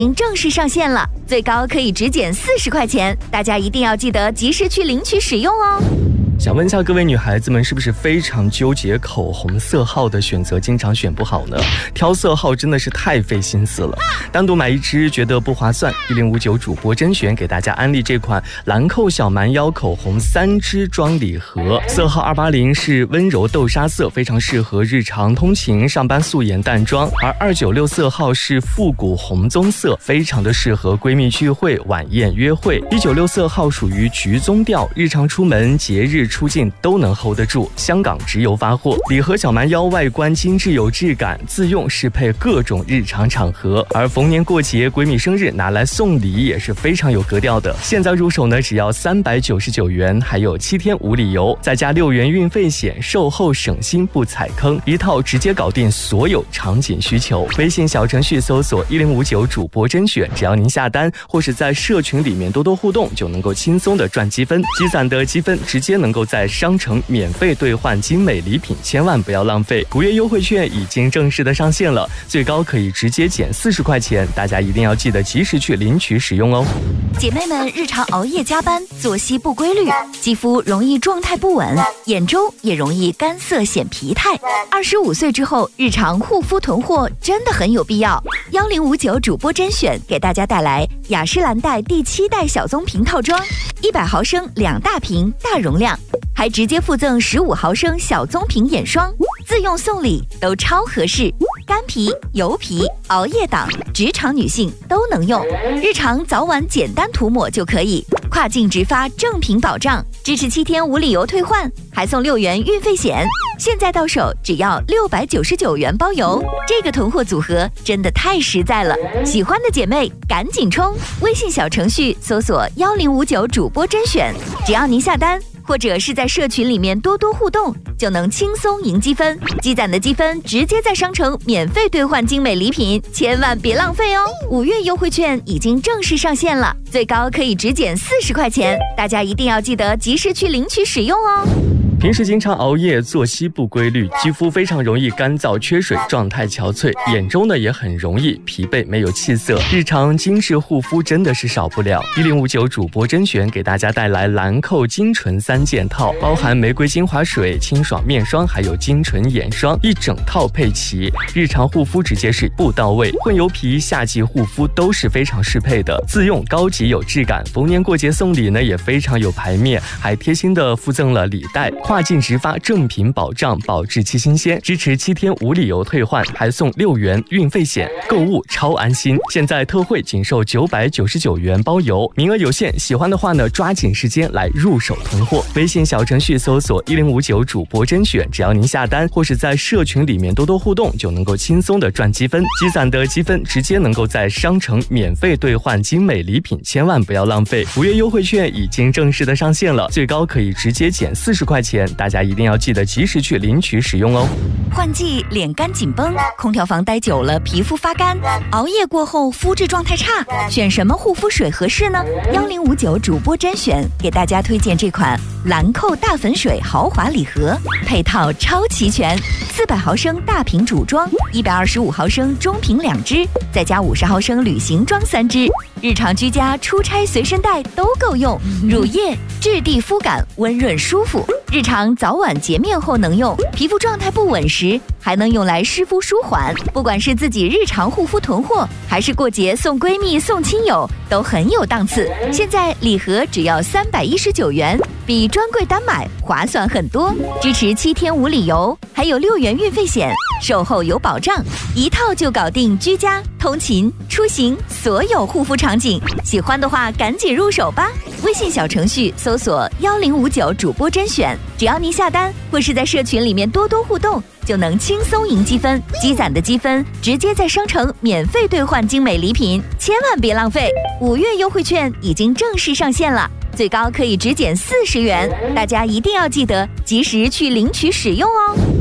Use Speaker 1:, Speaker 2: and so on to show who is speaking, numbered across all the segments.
Speaker 1: 正式上线了，最高可以直减40块钱，大家一定要记得及时去领取使用哦。
Speaker 2: 想问一下各位女孩子们，是不是非常纠结口红色号的选择，经常选不好呢？挑色号真的是太费心思了，单独买一支觉得不划算。1059主播甄选给大家安利这款兰蔻小蛮腰口红3支装礼盒，色号280是温柔豆沙色，非常适合日常通勤、上班素颜淡妆；而296色号是复古红棕色，非常的适合闺蜜聚会、晚宴约会。196色号属于橘棕调，日常出门、节日出境都能 hold 得住，香港直邮发货。礼盒小蛮腰外观精致有质感，自用适配各种日常场合，而逢年过节、闺蜜生日拿来送礼也是非常有格调的。现在入手呢，只要399元，还有7天无理由，再加6元运费险，售后省心不踩坑，一套直接搞定所有场景需求。微信小程序搜索1059主播甄选，只要您下单或是在社群里面多多互动，就能够轻松的赚积分，积攒的积分直接能够在商城免费兑换精美礼品，千万不要浪费。5月优惠券已经正式的上线了，最高可以直接减40块钱，大家一定要记得及时去领取使用哦。
Speaker 1: 姐妹们日常熬夜加班，作息不规律，肌肤容易状态不稳，眼周也容易干涩显疲态。25岁之后，日常护肤囤货真的很有必要。1059主播甄选给大家带来雅诗兰黛第7代小棕瓶套装，100毫升2大瓶，大容量，还直接附赠15毫升小棕瓶眼霜，自用送礼都超合适。干皮、油皮、熬夜党、职场女性都能用，日常早晚简单涂抹就可以。跨境直发正品保障，支持7天无理由退换，还送6元运费险。现在到手只要699元包邮，这个囤货组合真的太实在了，喜欢的姐妹赶紧冲！微信小程序搜索1059主播甄选，只要您下单或者是在社群里面多多互动，就能轻松赢积分，积攒的积分直接在商城免费兑换精美礼品，千万别浪费哦！5月优惠券已经正式上线了，最高可以直减40块钱，大家一定要记得及时去领取使用哦。
Speaker 2: 平时经常熬夜，作息不规律，肌肤非常容易干燥缺水，状态憔悴，眼周呢也很容易疲惫没有气色，日常精致护肤真的是少不了。1059主播甄选给大家带来兰蔻精纯3件套，包含玫瑰精华水、清爽面霜还有精纯眼霜，一整套配齐，日常护肤直接是不到位，混油皮、夏季护肤都是非常适配的，自用高级有质感，逢年过节送礼呢也非常有排面，还贴心的附赠了礼袋，跨境直发正品保障，保质期新鲜，支持7天无理由退换，还送6元运费险，购物超安心。现在特惠仅售999元包邮，名额有限，喜欢的话呢，抓紧时间来入手囤货。微信小程序搜索1059主播甄选，只要您下单或是在社群里面多多互动，就能够轻松的赚积分，积攒的积分直接能够在商城免费兑换精美礼品，千万不要浪费。5月优惠券已经正式的上线了，最高可以直接减40块钱，大家一定要记得及时去领取使用哦。
Speaker 1: 换季脸干紧绷，空调房待久了皮肤发干，熬夜过后肤质状态差，选什么护肤水合适呢？1059主播甄选给大家推荐这款兰蔻大粉水豪华礼盒，配套超齐全，400毫升大瓶主妆，125毫升中瓶2支，再加50毫升旅行装3支，日常居家、出差随身带都够用，乳液质地肤感温润舒服，日常早晚洁面后能用，皮肤状态不稳时还能用来湿敷舒缓。不管是自己日常护肤囤货，还是过节送闺蜜送亲友，都很有档次。现在礼盒只要319元，比专柜单买划算很多，支持7天无理由，还有6元运费险，售后有保障，一套就搞定居家、通勤、出行所有护肤场景。喜欢的话赶紧入手吧！微信小程序搜索1059主播甄选，只要您下单或是在社群里面多多互动，就能轻松赢积分，积攒的积分直接在商城免费兑换精美礼品，千万别浪费！5月优惠券已经正式上线了，最高可以直减40元，大家一定要记得及时去领取使用哦。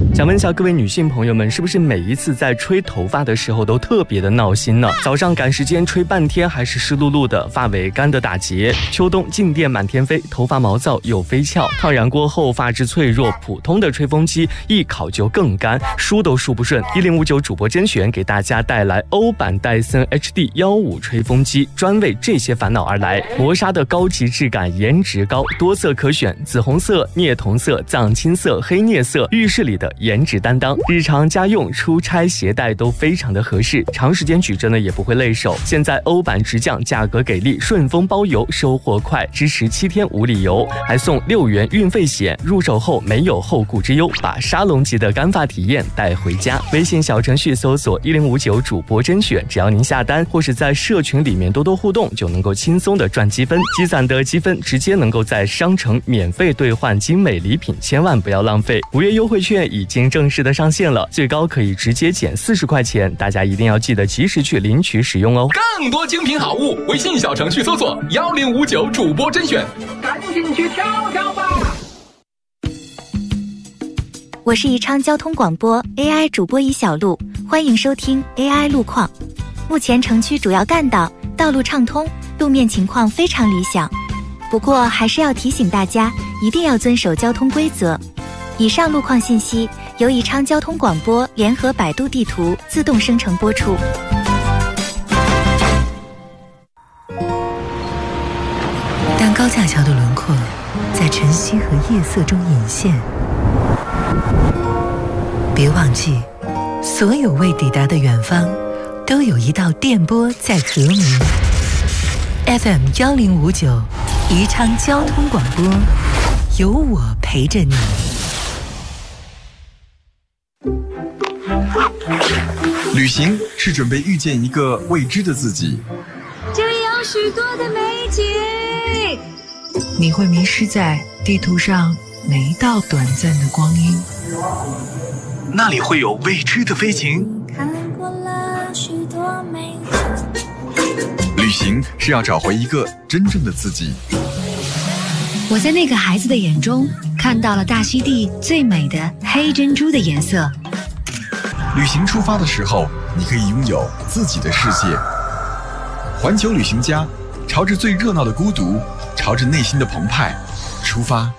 Speaker 2: 想问一下各位女性朋友们，是不是每一次在吹头发的时候都特别的闹心呢？早上赶时间吹半天还是湿漉漉的，发尾干的打结；秋冬静电满天飞，头发毛躁又飞翘；烫染过后发质脆弱，普通的吹风机一烤就更干，梳都梳不顺。1059主播甄选给大家带来欧版戴森 HD15吹风机，专为这些烦恼而来。磨砂的高级质感，颜值高，多色可选，紫红色、镍铜色、藏青色、黑镍色，浴室里的颜值担当，日常家用、出差携带都非常的合适，长时间举着呢也不会累手。现在欧版直降，价格给力，顺丰包邮，收货快，支持7天无理由，还送6元运费险，入手后没有后顾之忧，把沙龙级的干发体验带回家。微信小程序搜索1059主播甄选，只要您下单或是在社群里面多多互动，就能够轻松的赚积分，积攒的积分直接能够在商城免费兑换精美礼品，千万不要浪费。5月优惠券已经正式的上线了，最高可以直接减40块钱，大家一定要记得及时去领取使用哦。
Speaker 3: 更多精品好物，微信小程序搜索1059主播甄选，赶紧去挑挑吧。
Speaker 1: 我是宜昌交通广播 AI 主播宜小璐，欢迎收听 AI 路况。目前城区主要干道道路畅通，路面情况非常理想，不过还是要提醒大家一定要遵守交通规则。以上路况信息由宜昌交通广播联合百度地图自动生成播出。
Speaker 4: 当高架桥的轮廓在晨曦和夜色中隐现，别忘记，所有未抵达的远方都有一道电波在和鸣。FM 1059宜昌交通广播，有我陪着你。
Speaker 5: 旅行是准备遇见一个未知的自己，
Speaker 6: 这里有许多的美景，
Speaker 4: 你会迷失在地图上每一道短暂的光阴，
Speaker 5: 那里会有未知的飞行。
Speaker 6: 看过了许多美景，
Speaker 5: 旅行是要找回一个真正的自己。
Speaker 6: 我在那个孩子的眼中看到了大溪地最美的黑珍珠的颜色。
Speaker 5: 旅行出发的时候，你可以拥有自己的世界。环球旅行家，朝着最热闹的孤独，朝着内心的澎湃出发。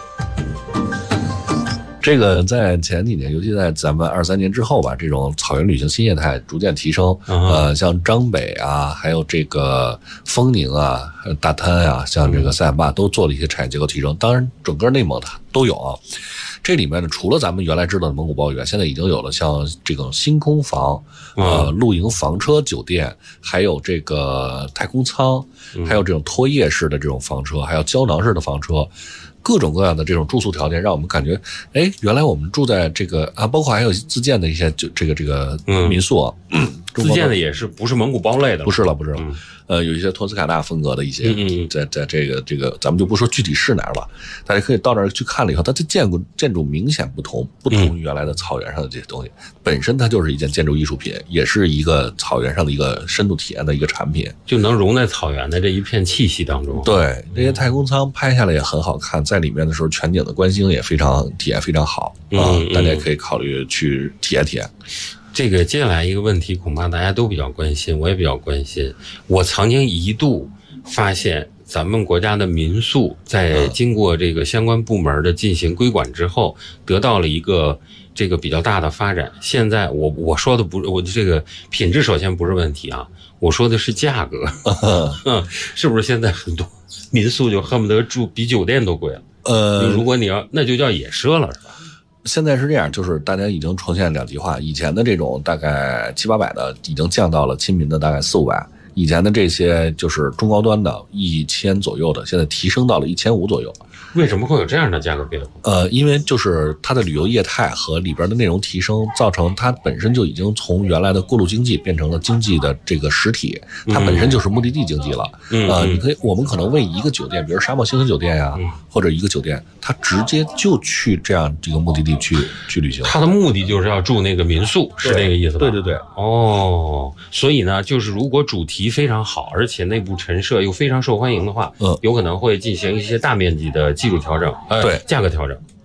Speaker 7: 这个在前几年，尤其在咱们23年之后吧，这种草原旅行新业态逐渐提升。像张北啊，还有这个丰宁啊、大滩啊，像这个塞罕坝都做了一些产业结构提升。当然，整个内蒙它都有啊。这里面呢，除了咱们原来知道的蒙古包以外，现在已经有了像这种星空房、露营房车酒店，还有这个太空舱，还有这种托夜式的这种房车，还有胶囊式的房车。各种各样的这种住宿条件，让我们感觉，哎，原来我们住在这个啊，包括还有自建的一些这个民宿啊，
Speaker 8: 自建的也是不是蒙古包类的，
Speaker 7: 不是了。有一些托斯卡纳风格的一些，在这个咱们就不说具体是哪儿了，大家可以到那儿去看了以后，它的建筑明显不同于原来的草原上的这些东西，本身它就是一件建筑艺术品，也是一个草原上的一个深度体验的一个产品，
Speaker 8: 就能融在草原的这一片气息当中。
Speaker 7: 对，这些太空舱拍下来也很好看，在里面的时候全景的观星也体验非常好大家可以考虑去体验。
Speaker 8: 这个接下来一个问题，恐怕大家都比较关心，我也比较关心。我曾经一度发现，咱们国家的民宿在经过这个相关部门的进行规管之后，得到了一个这个比较大的发展。现在我说的不是我这个品质，首先不是问题啊，我说的是价格。是不是现在很多民宿就恨不得住比酒店都贵了？如果你要，那就叫野奢了，是吧？
Speaker 7: 现在是这样，就是大家已经呈现两极化，以前的这种大概700-800的已经降到了亲民的大概400-500，以前的这些就是中高端的1000左右的，现在提升到了1500左右。
Speaker 8: 为什么会有这样的价格变化？
Speaker 7: 因为就是它的旅游业态和里边的内容提升，造成它本身就已经从原来的过路经济变成了经济的这个实体，它本身就是目的地经济了。我们可能为一个酒店，比如沙漠星星酒店呀，或者一个酒店，它直接就去这样这个目的地去旅行。
Speaker 8: 它的目的就是要住那个民宿，是这个意思吧？
Speaker 7: 对。
Speaker 8: 所以呢，就是如果主题非常好，而且内部陈设又非常受欢迎的话，有可能会进行一些大面积的技术调整，对，价格调整。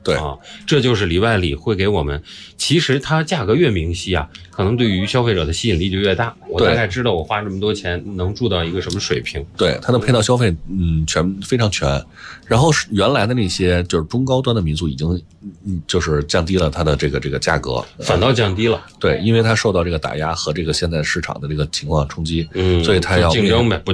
Speaker 7: 对
Speaker 8: 啊，这就是里外里会给我们，其实它价格越明晰啊，可能对于消费者的吸引力就越大。我大概知道我花这么多钱能住到一个什么水平。
Speaker 7: 对，它的配套消费非常全。然后原来的那些就是中高端的民宿已经就是降低了它的这个价格，
Speaker 8: 反倒降低了。
Speaker 7: 对，因为它受到这个打压和这个现在市场的这个情况冲击，所以它要
Speaker 8: 竞争呗，不